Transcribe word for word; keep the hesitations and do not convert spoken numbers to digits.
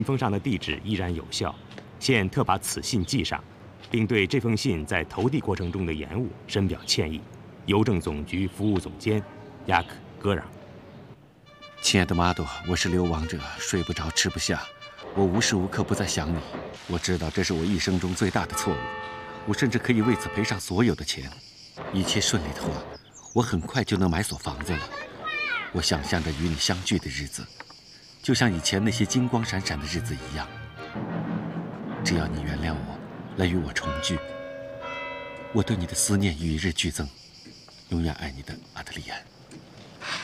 封上的地址依然有效，现特把此信寄上，并对这封信在投递过程中的延误深表歉意。邮政总局服务总监雅克·戈朗。 亲爱的玛朵，我是流亡者，睡不着，吃不下，我无时无刻不在想你。我知道这是我一生中最大的错误，我甚至可以为此赔上所有的钱。一切顺利的话，我很快就能买所房子了。我想象着与你相聚的日子，就像以前那些金光闪闪的日子一样。只要你原谅我，来与我重聚，我对你的思念与日俱增。永远爱你的阿德里安。